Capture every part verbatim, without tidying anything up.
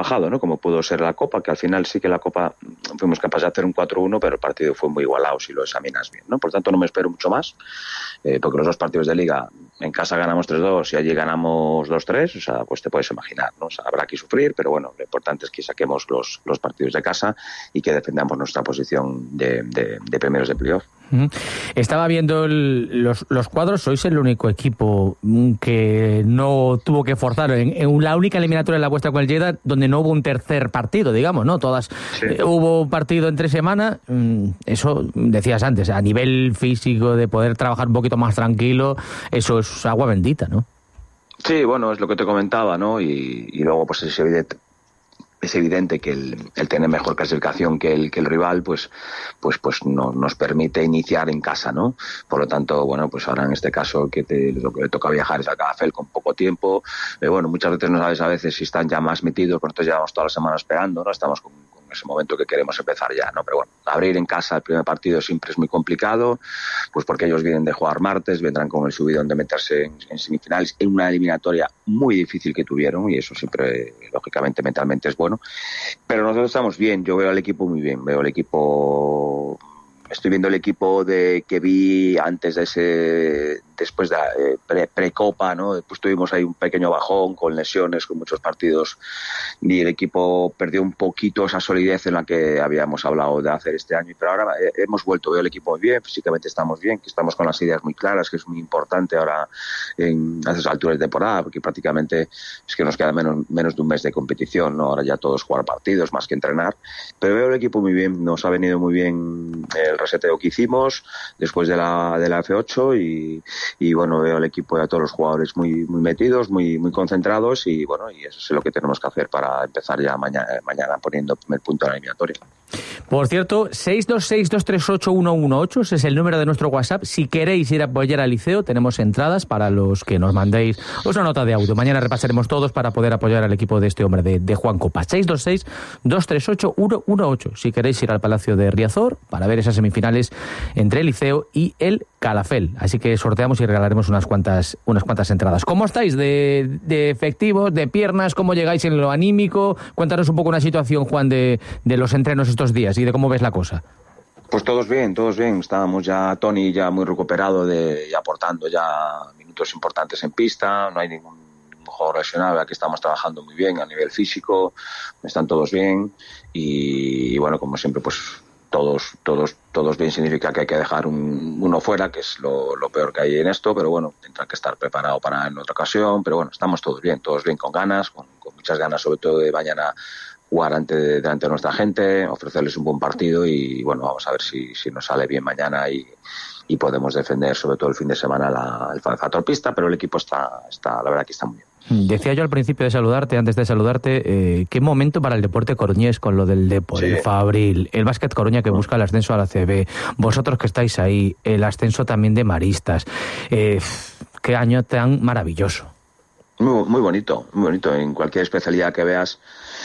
trabajado, ¿no? Como pudo ser la Copa, que al final sí que la Copa fuimos capaces de hacer un cuatro uno, pero el partido fue muy igualado si lo examinas bien, ¿no? Por tanto, no me espero mucho más, eh, porque los dos partidos de Liga, en casa ganamos tres dos y allí ganamos dos tres, o sea, pues te puedes imaginar, ¿no? O sea, habrá que sufrir, pero bueno, lo importante es que saquemos los, los partidos de casa y que defendamos nuestra posición de, de, de primeros de playoff. Estaba viendo el, los, los cuadros, sois el único equipo que no tuvo que forzar, en, en la única eliminatoria de la vuestra con el Lleida donde no hubo un tercer partido, digamos, ¿no? Todas, sí. eh, hubo partido entre semana, eso decías antes, a nivel físico de poder trabajar un poquito más tranquilo, eso es agua bendita, ¿no? Sí, bueno, es lo que te comentaba, ¿no? Y, y luego pues es evidente es evidente que el, el tener mejor clasificación que el que el rival, pues pues pues no, nos permite iniciar en casa, ¿no? Por lo tanto, bueno, pues ahora en este caso que te, lo que le toca viajar es a Calafell con poco tiempo. Eh, bueno, muchas veces no sabes a veces si están ya más metidos, nosotros llevamos toda la semana esperando, ¿no? Estamos con, con ese momento que queremos empezar ya, ¿no? Pero bueno, abrir en casa el primer partido siempre es muy complicado, pues porque ellos vienen de jugar martes, vendrán con el subidón de meterse en, en semifinales, en una eliminatoria muy difícil que tuvieron, y eso siempre, lógicamente, mentalmente es bueno. Pero nosotros estamos bien, yo veo al equipo muy bien, veo el equipo, estoy viendo el equipo de que vi antes de ese, después de eh, pre, pre-copa, ¿no? Después tuvimos ahí un pequeño bajón con lesiones, con muchos partidos, y el equipo perdió un poquito esa solidez en la que habíamos hablado de hacer este año, pero ahora eh, hemos vuelto, veo el equipo muy bien, físicamente estamos bien, que estamos con las ideas muy claras, que es muy importante ahora en, a esas alturas de temporada, porque prácticamente es que nos queda menos, menos de un mes de competición, ¿no? Ahora ya todos jugar partidos más que entrenar, pero veo el equipo muy bien, nos ha venido muy bien el reseteo que hicimos después de la, de la F ocho y y bueno, veo al equipo y a todos los jugadores muy muy metidos, muy muy concentrados, y bueno, y eso es lo que tenemos que hacer para empezar ya mañana, mañana poniendo el primer punto en la eliminatoria. Por cierto, seis dos seis, dos tres ocho, uno uno ocho, ese es el número de nuestro WhatsApp. Si queréis ir a apoyar al Liceo, tenemos entradas para los que nos mandéis una nota de audio. Mañana repasaremos todos para poder apoyar al equipo de este hombre, de, de Juan Copa. seis dos seis, dos tres ocho, uno uno ocho. Si queréis ir al Palacio de Riazor para ver esas semifinales entre el Liceo y el Calafell. Así que sorteamos y regalaremos unas cuantas unas cuantas entradas. ¿Cómo estáis de, de efectivos, de piernas? ¿Cómo llegáis en lo anímico? Cuéntanos un poco una situación, Juan, de, de los entrenos estos días y de cómo ves la cosa. Pues todos bien, todos bien. Estábamos ya, Tony ya muy recuperado de, y aportando ya minutos importantes en pista. No hay ningún jugador lesionado, aquí estamos trabajando muy bien a nivel físico. Están todos bien y, y bueno, como siempre, pues todos todos todos bien significa que hay que dejar un, uno fuera, que es lo, lo peor que hay en esto, pero bueno, tendrá que estar preparado para en otra ocasión. Pero bueno, estamos todos bien, todos bien, con ganas, con, con muchas ganas, sobre todo de mañana jugar ante, delante de nuestra gente, ofrecerles un buen partido y bueno, vamos a ver si, si nos sale bien mañana y, y podemos defender sobre todo el fin de semana la, el factor pista, pero el equipo está, está, la verdad que está muy bien. Decía yo al principio de saludarte, antes de saludarte, eh, qué momento para el deporte coruñés con lo del Depor, sí. El Fabril, el Básquet Coruña que bueno. busca el ascenso a la C B, vosotros que estáis ahí, el ascenso también de Maristas. Eh, qué año tan maravilloso. Muy, muy bonito, muy bonito. En cualquier especialidad que veas,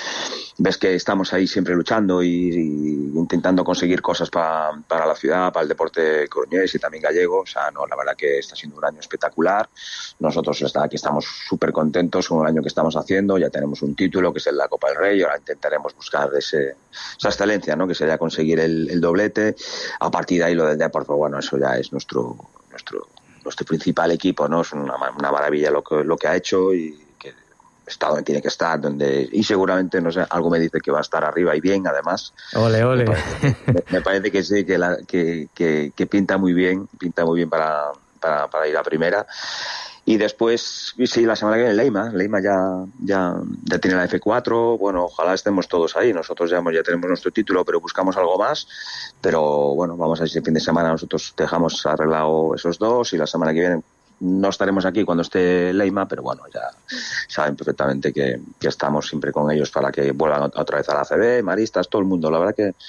ves que estamos ahí siempre luchando y, y intentando conseguir cosas para, para la ciudad, para el deporte coruñés y también gallego. O sea, no, la verdad que está siendo un año espectacular. Nosotros aquí estamos súper contentos con el año que estamos haciendo. Ya tenemos un título que es el de la Copa del Rey. Ahora intentaremos buscar ese, esa excelencia, ¿no? Que sería conseguir el, el doblete. A partir de ahí lo del deporte, pues bueno, eso ya es nuestro nuestro nuestro principal equipo, ¿no? Es una, una maravilla lo que lo que ha hecho y está donde tiene que estar, donde y seguramente, no sé, algo me dice que va a estar arriba y bien, además. Ole, ole. Me parece, me, me parece que sí, que, la, que, que, que pinta muy bien, pinta muy bien para, para, para ir a primera. Y después, sí, la semana que viene Leima, Leima ya, ya, ya tiene la F cuatro, bueno, ojalá estemos todos ahí, nosotros ya, ya tenemos nuestro título, pero buscamos algo más, pero bueno, vamos a ver si el fin de semana nosotros dejamos arreglado esos dos y la semana que viene no estaremos aquí cuando esté Leima, pero bueno, ya saben perfectamente que, que estamos siempre con ellos para que vuelvan otra vez a la A C B, Maristas, todo el mundo. La verdad que,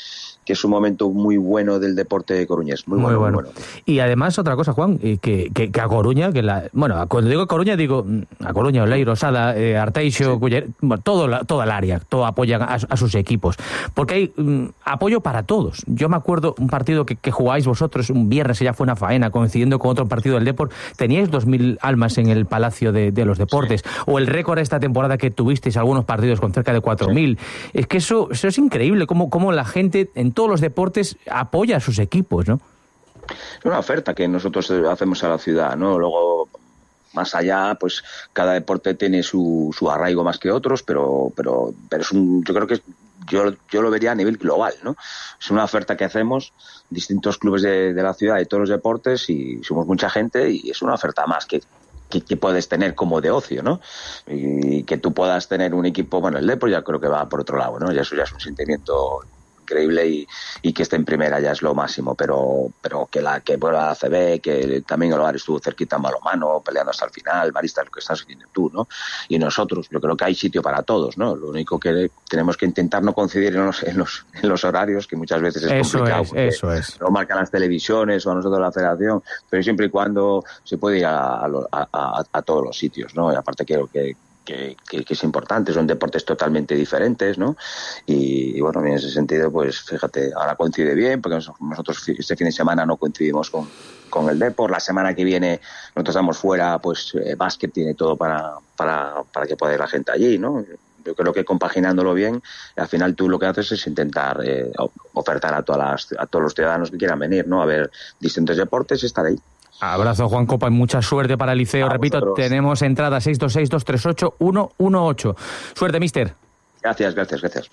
que es un momento muy bueno del deporte coruñés, muy, muy bueno, bueno. muy bueno. Y además otra cosa, Juan, que, que, que a Coruña, que la, bueno, cuando digo Coruña digo a Coruña, Oleiro, Sada, eh, Arteixo, sí. Culler, bueno, todo la, toda el área, todo apoya a, a sus equipos, porque hay um, apoyo para todos. Yo me acuerdo un partido que, que jugáis vosotros un viernes, ya fue una faena, coincidiendo con otro partido del Depor, teníais dos mil almas en el Palacio de, de los Deportes, sí. o el récord esta temporada que tuvisteis algunos partidos con cerca de cuatro mil. Sí. Es que eso, eso es increíble, cómo, cómo la gente en todos los deportes apoya a sus equipos, ¿no? Es una oferta que nosotros hacemos a la ciudad, ¿no? Luego, más allá, pues cada deporte tiene su, su arraigo más que otros, pero pero pero es un, yo creo que es, yo yo lo vería a nivel global, ¿no? Es una oferta que hacemos distintos clubes de, de la ciudad de todos los deportes y somos mucha gente y es una oferta más que Que, que puedes tener como de ocio, ¿no? Y que tú puedas tener un equipo, bueno, el Depor ya creo que va por otro lado, ¿no? Ya eso ya es un sentimiento increíble y, y que esté en primera ya es lo máximo, pero pero que la que vuelva a la A C B, que también el Bar estuvo cerquita en balonmano, peleando hasta el final, Marista, lo que estás haciendo tú, ¿no? Y nosotros, yo creo que hay sitio para todos, ¿no? Lo único que tenemos que intentar no coincidir en los, en los, en los horarios, que muchas veces es eso complicado. Es, eso es. Lo marcan las televisiones o a nosotros la federación, pero siempre y cuando se puede ir a, a, a, a todos los sitios, ¿no? Y aparte creo que Que, que, que es importante, son deportes totalmente diferentes, ¿no? Y, y bueno, en ese sentido, pues fíjate, ahora coincide bien, porque nosotros este fin de semana no coincidimos con, con el Depor, la semana que viene nosotros estamos fuera, pues eh, básquet tiene todo para, para, para que pueda ir la gente allí, ¿no? Yo creo que compaginándolo bien, al final tú lo que haces es intentar eh, ofertar a, todas las, a todos los ciudadanos que quieran venir, ¿no? A ver distintos deportes y estar ahí. Abrazo, Juan Copa, y mucha suerte para el Liceo. A Repito, vosotros. Tenemos entrada seis dos seis, dos tres ocho, uno uno ocho. Suerte, mister. Gracias, gracias, gracias.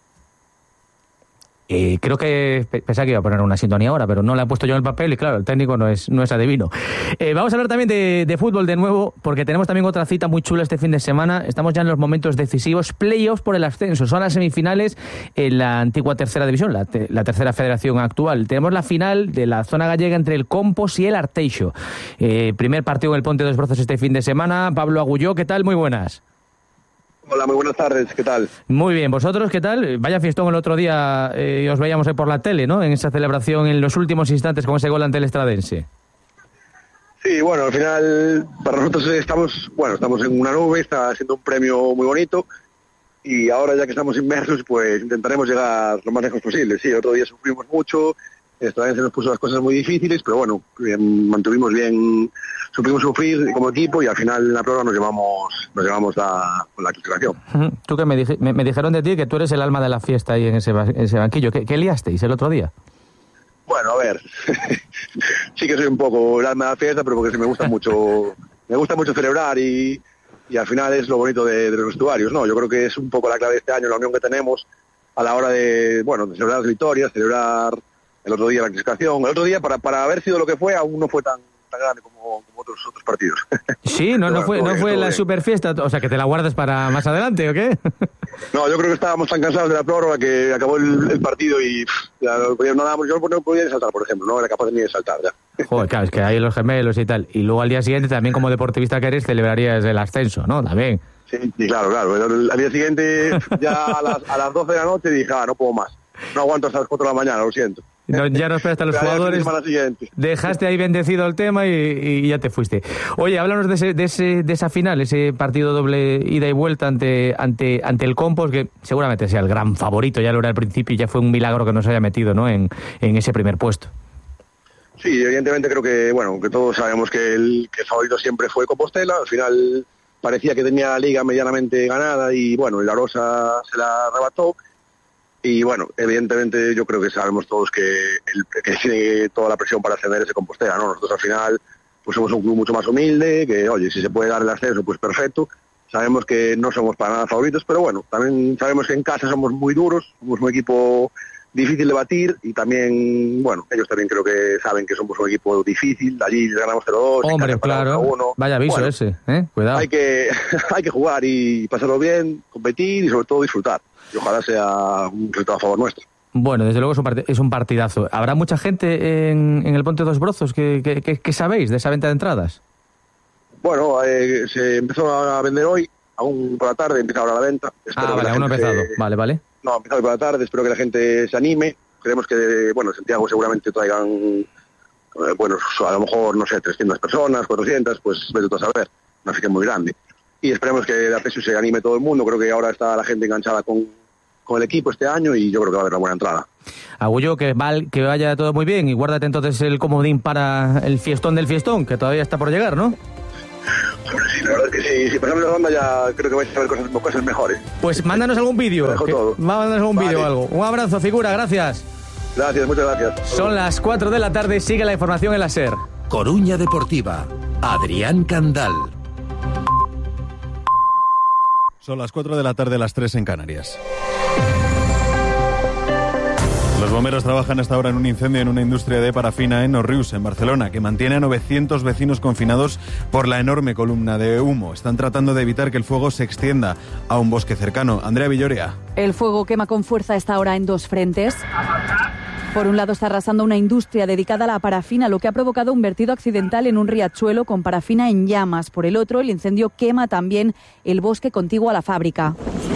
Eh, creo que pensaba que iba a poner una sintonía ahora, pero no la he puesto yo en el papel y claro, el técnico no es, no es adivino. Eh, vamos a hablar también de, de fútbol de nuevo, porque tenemos también otra cita muy chula este fin de semana. Estamos ya en los momentos decisivos, playoffs por el ascenso. Son las semifinales en la antigua tercera división, la, te, la tercera federación actual. Tenemos la final de la zona gallega entre el Compos y el Arteixo. Eh, primer partido en el Ponte dos Brozos este fin de semana. Pablo Agulló, ¿qué tal? Muy buenas. Hola, muy buenas tardes, ¿qué tal? Muy bien, ¿vosotros qué tal? Vaya fiestón el otro día, eh, os veíamos ahí por la tele, ¿no? En esa celebración en los últimos instantes con ese gol ante el Estradense. Sí, bueno, al final para nosotros estamos, bueno, estamos en una nube, está siendo un premio muy bonito y ahora ya que estamos inmersos, pues intentaremos llegar lo más lejos posible. Sí, el otro día sufrimos mucho, el Estradense nos puso las cosas muy difíciles, pero bueno, mantuvimos bien, supimos sufrir como equipo y al final en la prueba nos llevamos nos llevamos la, la clasificación. Tú que me, dije, me, me dijeron de ti que tú eres el alma de la fiesta ahí en ese, ese banquillo. ¿Qué, ¿Qué liasteis el otro día? Bueno, a ver, sí que soy un poco el alma de la fiesta, pero porque sí me gusta mucho, me gusta mucho celebrar y, y al final es lo bonito de, de los vestuarios, ¿no? Yo creo que es un poco la clave de este año, la unión que tenemos a la hora de, bueno, de celebrar las victorias, celebrar el otro día la clasificación. El otro día, para, para haber sido lo que fue, aún no fue tan tan grande como, como otros otros partidos. Sí, no, no fue, no fue la super fiesta, o sea, que te la guardas para más adelante, ¿o qué? No, yo creo que estábamos tan cansados de la prórroga que acabó el, el partido y pff, ya no, no dábamos, yo no podía ni saltar, por ejemplo, no era capaz ni de saltar ya. Joder, claro, es que hay los gemelos y tal, y luego al día siguiente también como deportivista que eres celebrarías el ascenso, ¿no? También. Sí, sí, claro, claro. Al, al día siguiente ya a las, a las doce de la noche dije, ah, no puedo más. No aguanto hasta las cuatro de la mañana, lo siento. No, ya no esperaste a los jugadores, dejaste ahí bendecido el tema y, y ya te fuiste. Oye, háblanos de, ese, de, ese, de esa final, ese partido doble ida y vuelta ante, ante, ante el Compos, que seguramente sea el gran favorito, ya lo era al principio y ya fue un milagro que nos haya metido, ¿no? en, en ese primer puesto. Sí, evidentemente creo que, bueno, que todos sabemos que el, que el favorito siempre fue Compostela, al final parecía que tenía la liga medianamente ganada y bueno, el Arosa se la arrebató. Y bueno, evidentemente yo creo que sabemos todos que, el, que tiene toda la presión para ascender ese Compostela, ¿no? Nosotros al final pues somos un club mucho más humilde, que oye, si se puede dar el ascenso, pues perfecto. Sabemos que no somos para nada favoritos, pero bueno, también sabemos que en casa somos muy duros, somos un equipo difícil de batir y también, bueno, ellos también creo que saben que somos un equipo difícil, allí ganamos cero dos. Hombre, claro, vaya aviso bueno, ese, ¿eh? Cuidado. Hay que, hay que jugar y pasarlo bien, competir y sobre todo disfrutar. Y ojalá sea un resultado a favor nuestro. Bueno, desde luego es un, part- es un partidazo. ¿Habrá mucha gente en, en el Ponte dos Brozos? ¿Qué, qué, qué, qué sabéis de esa venta de entradas? Bueno, eh, se empezó a vender hoy, aún por la tarde, empieza ahora la venta. Espero ah, vale, aún no ha empezado. Se... Vale, vale. No, ha empezado por la tarde, espero que la gente se anime, creemos que, bueno, Santiago seguramente traigan, eh, bueno, a lo mejor, no sé, trescientas personas, cuatrocientas, pues vete tú a saber, una afición muy grande. Y esperemos que la P S U se anime todo el mundo, creo que ahora está la gente enganchada con, con el equipo este año y yo creo que va a haber una buena entrada. Agullo, que, val, que vaya todo muy bien y guárdate entonces el comodín para el fiestón del fiestón, que todavía está por llegar, ¿no? Sí, la verdad es que sí, si pasamos la ronda ya creo que vais a ver cosas, cosas mejores. Pues mándanos algún vídeo. Mándanos algún vale. vídeo o algo. Un abrazo, figura, gracias. Gracias, muchas gracias. Son las cuatro de la tarde, sigue la información en la SER. Coruña Deportiva, Adrián Candal. Son las cuatro de la tarde, las tres en Canarias. Los bomberos trabajan hasta ahora en un incendio en una industria de parafina en Òrrius, en Barcelona, que mantiene a novecientos vecinos confinados por la enorme columna de humo. Están tratando de evitar que el fuego se extienda a un bosque cercano. Andrea Villoria. El fuego quema con fuerza a esta hora en dos frentes. Por un lado está arrasando una industria dedicada a la parafina, lo que ha provocado un vertido accidental en un riachuelo con parafina en llamas. Por el otro, el incendio quema también el bosque contiguo a la fábrica.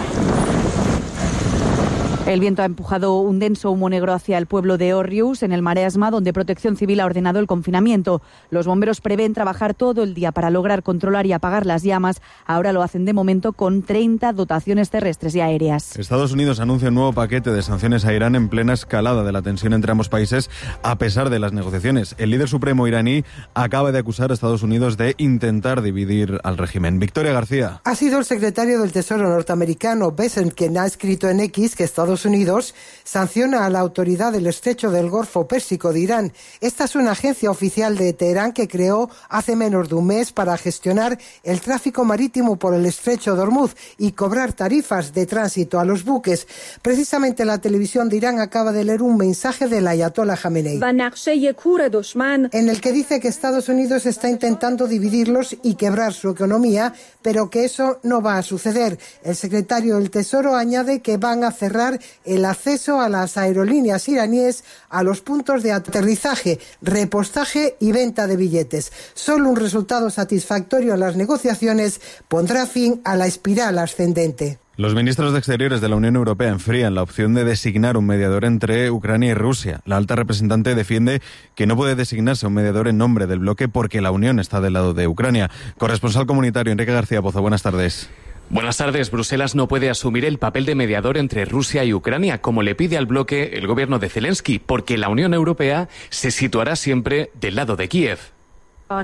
El viento ha empujado un denso humo negro hacia el pueblo de Òrrius, en el Maresma, donde Protección Civil ha ordenado el confinamiento. Los bomberos prevén trabajar todo el día para lograr controlar y apagar las llamas. Ahora lo hacen de momento con treinta dotaciones terrestres y aéreas. Estados Unidos anuncia un nuevo paquete de sanciones a Irán en plena escalada de la tensión entre ambos países, a pesar de las negociaciones. El líder supremo iraní acaba de acusar a Estados Unidos de intentar dividir al régimen. Victoria García. Ha sido el secretario del Tesoro norteamericano Bessent quien ha escrito en X que Estados Unidos sanciona a la autoridad del estrecho del Golfo Pérsico de Irán. Esta es una agencia oficial de Teherán que creó hace menos de un mes para gestionar el tráfico marítimo por el estrecho de Hormuz y cobrar tarifas de tránsito a los buques. Precisamente la televisión de Irán acaba de leer un mensaje del ayatollah Jamenei, en el que dice que Estados Unidos está intentando dividirlos y quebrar su economía, pero que eso no va a suceder. El secretario del Tesoro añade que van a cerrar el acceso a las aerolíneas iraníes a los puntos de aterrizaje, repostaje y venta de billetes. Solo un resultado satisfactorio en las negociaciones pondrá fin a la espiral ascendente. Los ministros de Exteriores de la Unión Europea enfrían la opción de designar un mediador entre Ucrania y Rusia. La alta representante defiende que no puede designarse un mediador en nombre del bloque porque la Unión está del lado de Ucrania. Corresponsal comunitario Enrique García Pozo, buenas tardes. Buenas tardes. Bruselas no puede asumir el papel de mediador entre Rusia y Ucrania, como le pide al bloque el gobierno de Zelensky, porque la Unión Europea se situará siempre del lado de Kiev. No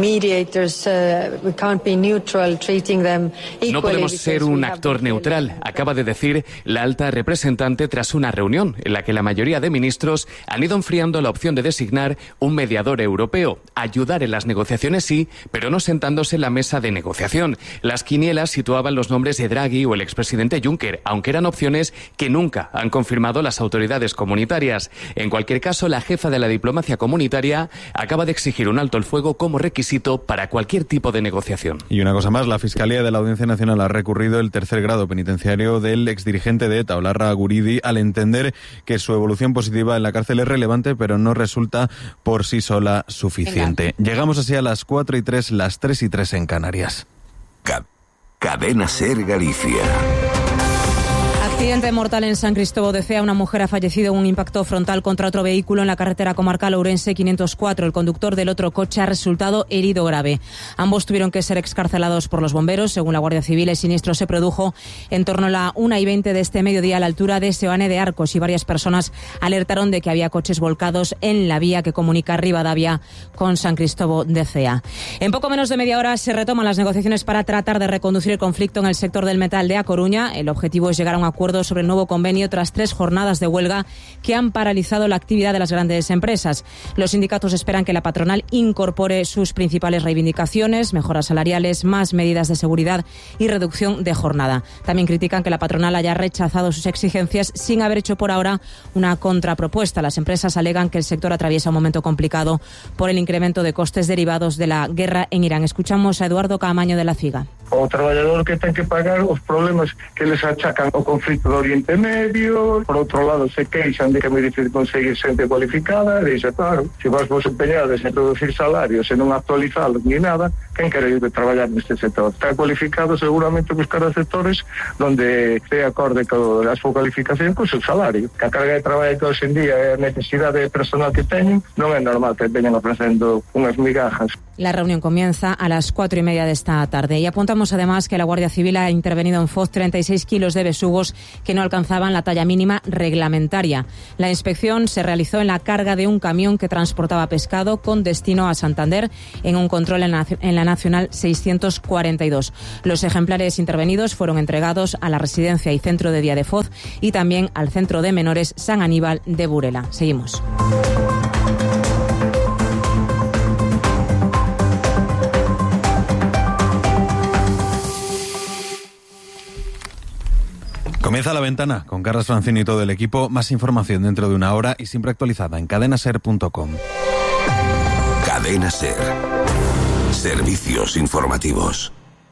podemos ser un actor neutral, acaba de decir la alta representante tras una reunión en la que la mayoría de ministros han ido enfriando la opción de designar un mediador europeo. Ayudar en las negociaciones sí, pero no sentándose en la mesa de negociación. Las quinielas situaban los nombres de Draghi o el expresidente Juncker, aunque eran opciones que nunca han confirmado las autoridades comunitarias. En cualquier caso, la jefa de la diplomacia comunitaria acaba de exigir un alto el fuego como requisito para cualquier tipo de negociación. Y una cosa más, la Fiscalía de la Audiencia Nacional ha recurrido el tercer grado penitenciario del exdirigente de ETA, Olarra Guridi, al entender que su evolución positiva en la cárcel es relevante, pero no resulta por sí sola suficiente. Venga. Llegamos así a las cuatro y tres, las tres y tres en Canarias. Ca- Cadena SER Galicia. Accidente mortal en San Cristóbal de Cea. Una mujer ha fallecido en un impacto frontal contra otro vehículo en la carretera comarcal Ourense quinientos cuatro. El conductor del otro coche ha resultado herido grave. Ambos tuvieron que ser excarcelados por los bomberos. Según la Guardia Civil, el siniestro se produjo en torno a la una y veinte de este mediodía a la altura de Seoane de Arcos y varias personas alertaron de que había coches volcados en la vía que comunica Ribadavia con San Cristóbal de Cea. En poco menos de media hora se retoman las negociaciones para tratar de reconducir el conflicto en el sector del metal de A Coruña. El objetivo es llegar a un acuerdo sobre el nuevo convenio tras tres jornadas de huelga que han paralizado la actividad de las grandes empresas. Los sindicatos esperan que la patronal incorpore sus principales reivindicaciones, mejoras salariales, más medidas de seguridad y reducción de jornada. También critican que la patronal haya rechazado sus exigencias sin haber hecho por ahora una contrapropuesta. Las empresas alegan que el sector atraviesa un momento complicado por el incremento de costes derivados de la guerra en Irán. Escuchamos a Eduardo Caamaño de la CIGA. O traballador que ten que pagar os problemas que les achacan o conflito do Oriente Medio. Por outro lado, se queixan de que é moi difícil conseguir xente cualificada, e dixe, claro, se vos vos empeñades en reducir salarios e non actualizalos ni nada, quen quere ir a traballar neste sector? Está cualificado seguramente buscar os sectores donde se acorde con a súa cualificación con o seu salario. Que a carga de traballo que hoxe en día é a necesidade personal que teñen, non é normal que veñan ofrecendo unhas migajas. La reunión comienza a las cuatro y media de esta tarde. Y apuntamos además que la Guardia Civil ha intervenido en Foz treinta y seis kilos de besugos que no alcanzaban la talla mínima reglamentaria. La inspección se realizó en la carga de un camión que transportaba pescado con destino a Santander en un control en la, en la Nacional seiscientos cuarenta y dos. Los ejemplares intervenidos fueron entregados a la Residencia y Centro de Día de Foz y también al Centro de Menores San Aníbal de Burela. Seguimos. Comienza La Ventana con Carlos Francini y todo el equipo. Más información dentro de una hora y siempre actualizada en cadena ser punto com. Cadena Ser. Servicios informativos.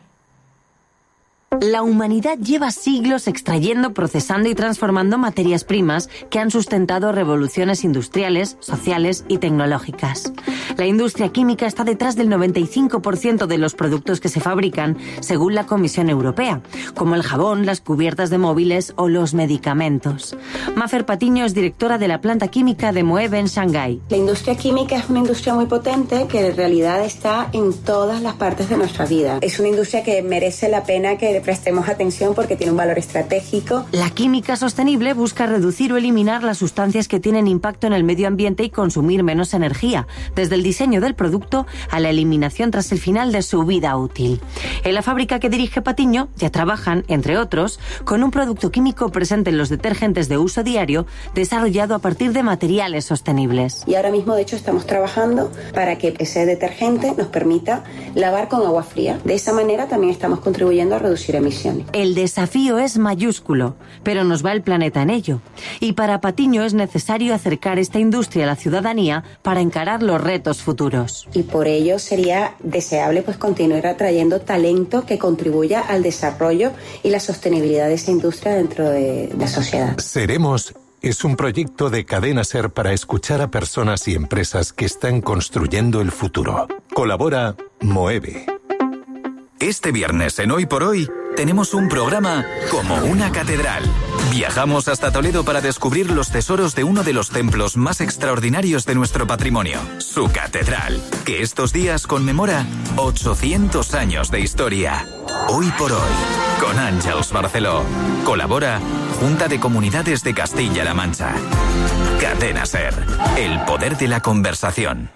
La humanidad lleva siglos extrayendo, procesando y transformando materias primas que han sustentado revoluciones industriales, sociales y tecnológicas. La industria química está detrás del noventa y cinco por ciento de los productos que se fabrican, según la Comisión Europea, como el jabón, las cubiertas de móviles o los medicamentos. Mafer Patiño es directora de la planta química de Moeve en Shanghái. La industria química es una industria muy potente que en realidad está en todas las partes de nuestra vida. Es una industria que merece la pena que prestemos atención porque tiene un valor estratégico. La química sostenible busca reducir o eliminar las sustancias que tienen impacto en el medio ambiente y consumir menos energía, desde el diseño del producto a la eliminación tras el final de su vida útil. En la fábrica que dirige Patiño ya trabajan, entre otros, con un producto químico presente en los detergentes de uso diario, desarrollado a partir de materiales sostenibles. Y ahora mismo, de hecho, estamos trabajando para que ese detergente nos permita lavar con agua fría. De esa manera también estamos contribuyendo a reducir emisiones. El desafío es mayúsculo, pero nos va el planeta en ello. Y para Patiño es necesario acercar esta industria a la ciudadanía para encarar los retos futuros. Y por ello sería deseable pues continuar atrayendo talento que contribuya al desarrollo y la sostenibilidad de esa industria dentro de la sociedad. Seremos es un proyecto de Cadena Ser para escuchar a personas y empresas que están construyendo el futuro. Colabora Moeve. Este viernes en Hoy por Hoy tenemos un programa como una catedral. Viajamos hasta Toledo para descubrir los tesoros de uno de los templos más extraordinarios de nuestro patrimonio, su catedral, que estos días conmemora ochocientos años de historia. Hoy por Hoy, con Àngels Barceló. Colabora Junta de Comunidades de Castilla-La Mancha. Cadena Ser, el poder de la conversación.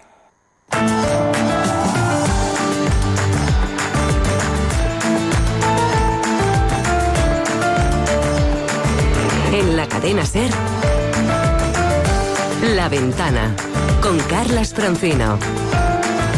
En la Cadena Ser, La Ventana, con Carlas Francino.